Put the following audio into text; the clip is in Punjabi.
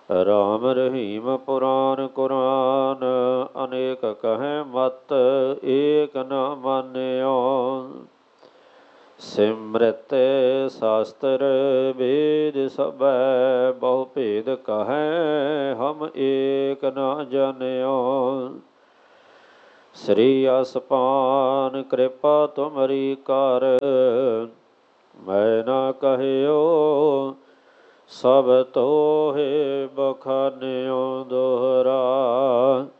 ਰਾਮ ਰਹੀਮ ਪੁਰਾਨ ਕੁਰਾਨ, ਅਨੇਕ ਕਹੈ ਮਤ ਏਕ ਨ ਮਾਨਿਓ। ਸਿਮ੍ਰਿਤ ਸ਼ਾਸਤਰ ਵੇਦ ਸਭੈ, ਬਹੁ ਭੇਦ ਕਹੈ ਹਮ ਏਕ ਨ ਜਾਣਿਓ। ਸ੍ਰੀ ਅਸਪਾਨ ਕਿਰਪਾ ਤੁਮਰੀ ਕਰ, ਮੈਂ ਨਾ ਕਹਿਓ ਸਭ ਤੋਹਿ ਬਖਾਨਿਓ ਦੋਹਰਾ।